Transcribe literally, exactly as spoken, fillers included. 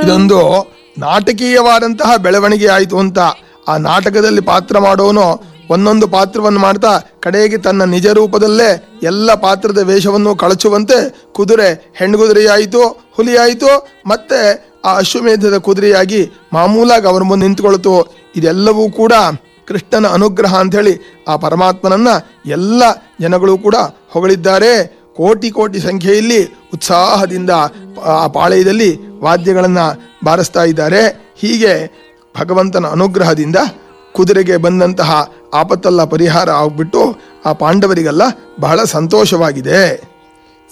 ಇದೊಂದು ನಾಟಕೀಯವಾದಂತಹ ಬೆಳವಣಿಗೆ ಆಯಿತು ಅಂತ. ಆ ನಾಟಕದಲ್ಲಿ ಪಾತ್ರ ಮಾಡೋನು ಒಂದೊಂದು ಪಾತ್ರವನ್ನು ಮಾಡ್ತಾ ಕಡೆಗೆ ತನ್ನ ನಿಜ ರೂಪದಲ್ಲೇ ಎಲ್ಲ ಪಾತ್ರದ ವೇಷವನ್ನು ಕಳಚುವಂತೆ ಕುದುರೆ ಹೆಣ್ಣುಗುದುರೆಯಾಯಿತು, ಹುಲಿಯಾಯಿತು, ಮತ್ತೆ ಆ ಅಶ್ವಮೇಧದ ಕುದುರೆಯಾಗಿ ಮಾಮೂಲಾಗಿ ಅವರ ಮುಂದೆ ನಿಂತುಕೊಳ್ತು. ಇದೆಲ್ಲವೂ ಕೂಡ ಕೃಷ್ಣನ ಅನುಗ್ರಹ ಅಂಥೇಳಿ ಆ ಪರಮಾತ್ಮನನ್ನ ಎಲ್ಲ ಜನಗಳು ಕೂಡ ಹೊಗಳಿದ್ದಾರೆ. ಕೋಟಿ ಕೋಟಿ ಸಂಖ್ಯೆಯಲ್ಲಿ ಉತ್ಸಾಹದಿಂದ ಆ ಪಾಳೆಯದಲ್ಲಿ ವಾದ್ಯಗಳನ್ನು ಬಾರಿಸ್ತಾ ಇದ್ದಾರೆ. ಹೀಗೆ ಭಗವಂತನ ಅನುಗ್ರಹದಿಂದ ಕುದುರೆಗೆ ಬಂದಂತಹ ಆಪತ್ತೆಲ್ಲ ಪರಿಹಾರ ಆಗ್ಬಿಟ್ಟು ಆ ಪಾಂಡವರಿಗೆಲ್ಲ ಬಹಳ ಸಂತೋಷವಾಗಿದೆ.